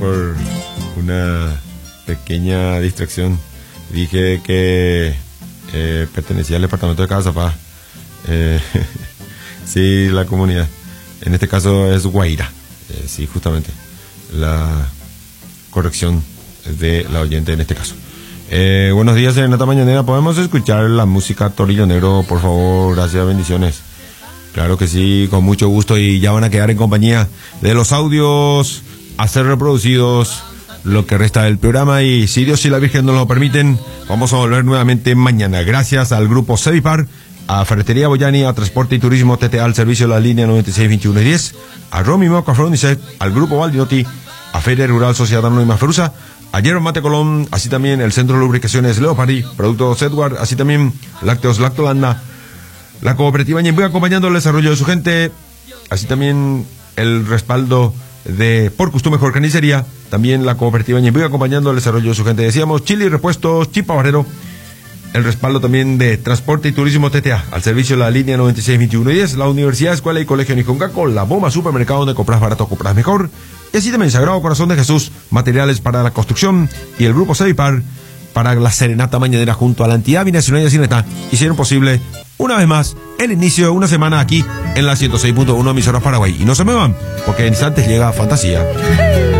por una pequeña distracción. Dije que pertenecía al departamento de Cazapá. Sí, la comunidad. En este caso es Guaira. Sí, justamente. La corrección de la oyente en este caso. Buenos días, Serenata Mañanera. ¿Podemos escuchar la música Torillo Negro, por favor? Gracias, bendiciones. Claro que sí, con mucho gusto. Y ya van a quedar en compañía de los audios a ser reproducidos lo que resta del programa. Y si Dios y la Virgen nos lo permiten, vamos a volver nuevamente mañana. Gracias al grupo Cedipar, a Ferretería Boyani, a Transporte y Turismo TTA, al servicio de la línea 96, 21 y 10, a Romy Moca Fronicet, al grupo Valdinotti, a Feria Rural Sociedad Anónima Ferusa, a Yerba Mate Colón, así también el Centro de Lubricaciones Leopardi, Productos Edward, así también Lácteos Lactolanda, la cooperativa Ñembuy acompañando el desarrollo de su gente, así también el respaldo de Por Gusto Mejor Carnicería, también la cooperativa Ñembuy acompañando el desarrollo de su gente. Decíamos Chile y Repuestos Chipa Barrero, el respaldo también de Transporte y Turismo TTA, al servicio de la línea 96, 21 y 10, la Universidad, Escuela y Colegio Nicongaco, la Bomba Supermercado donde compras barato, compras mejor, y así también Sagrado Corazón de Jesús, materiales para la construcción, y el grupo Cedipar para la Serenata Mañanera junto a la entidad binacional de Cineta, hicieron posible una vez más el inicio de una semana aquí en la 106.1 emisoras Paraguay. Y no se me van, porque en instantes llega Fantasía.